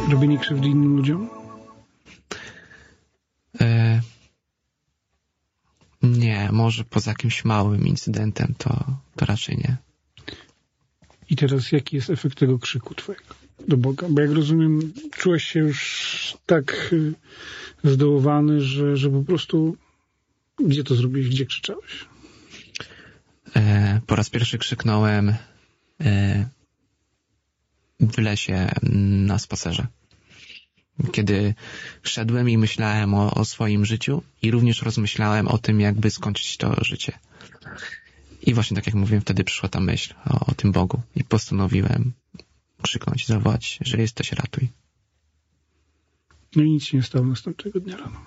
Robienie krzywdy innym ludziom? Nie, może poza jakimś małym incydentem to raczej nie. I teraz jaki jest efekt tego krzyku twojego do Boga? Bo jak rozumiem, czułeś się już tak zdołowany, że po prostu... Gdzie to zrobiłeś? Gdzie krzyczałeś? Po raz pierwszy krzyknąłem w lesie na spacerze. Kiedy szedłem i myślałem o swoim życiu i również rozmyślałem o tym, jakby skończyć to życie. I właśnie tak jak mówiłem, wtedy przyszła ta myśl o tym Bogu i postanowiłem krzyknąć, zawołać, że jesteś, ratuj. No i nic się nie stało następnego dnia rano.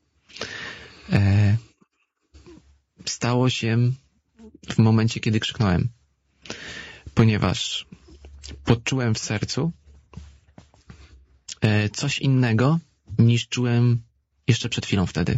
Stało się w momencie, kiedy krzyknąłem, ponieważ poczułem w sercu coś innego, niż czułem jeszcze przed chwilą wtedy.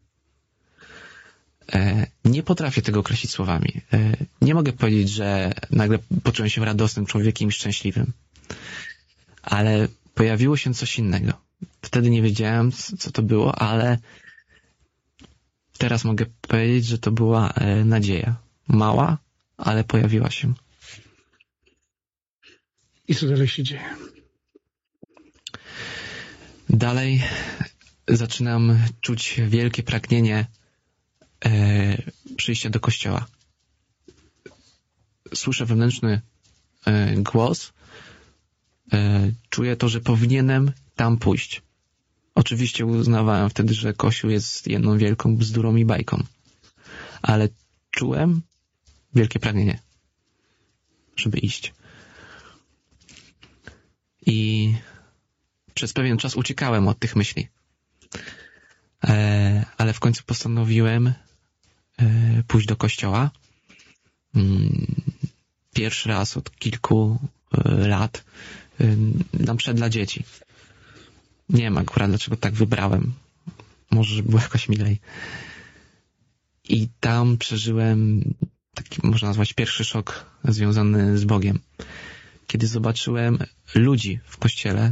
Nie potrafię tego określić słowami. Nie mogę powiedzieć, że nagle poczułem się radosnym człowiekiem i szczęśliwym. Ale pojawiło się coś innego. Wtedy nie wiedziałem, co to było, ale teraz mogę powiedzieć, że to była nadzieja. Mała, ale pojawiła się. I co dalej się dzieje? Dalej zaczynam czuć wielkie pragnienie przyjścia do kościoła. Słyszę wewnętrzny głos. Czuję to, że powinienem tam pójść. Oczywiście uznawałem wtedy, że Kościół jest jedną wielką bzdurą i bajką. Ale czułem wielkie pragnienie, żeby iść. I przez pewien czas uciekałem od tych myśli. Ale w końcu postanowiłem pójść do kościoła. Pierwszy raz od kilku lat na mszę dla dzieci. Nie wiem akurat dlaczego tak wybrałem. Może było jakoś milej. I tam przeżyłem taki, można nazwać, pierwszy szok związany z Bogiem. Kiedy zobaczyłem ludzi w kościele,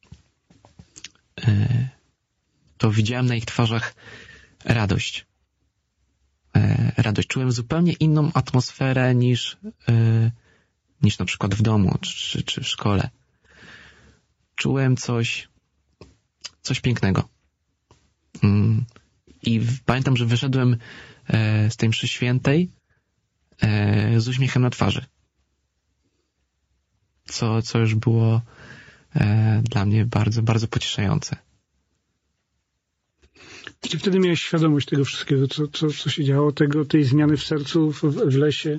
to widziałem na ich twarzach radość. Radość. Czułem zupełnie inną atmosferę niż na przykład w domu czy w szkole. Czułem coś pięknego. I pamiętam, że wyszedłem z tej mszy świętej z uśmiechem na twarzy. Co już było dla mnie bardzo, bardzo pocieszające. Czy wtedy miałeś świadomość tego wszystkiego, co się działo, tej zmiany w sercu, w lesie?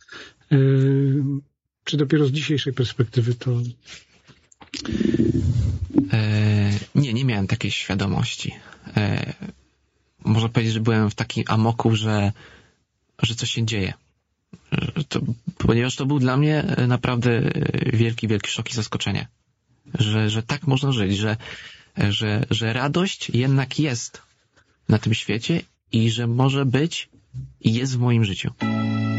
Czy dopiero z dzisiejszej perspektywy to... Nie miałem takiej świadomości. Można powiedzieć, że byłem w takim amoku, że coś się dzieje. Ponieważ to był dla mnie naprawdę wielki, wielki szok i zaskoczenie. Że tak można żyć, że radość jednak jest na tym świecie i że może być i jest w moim życiu.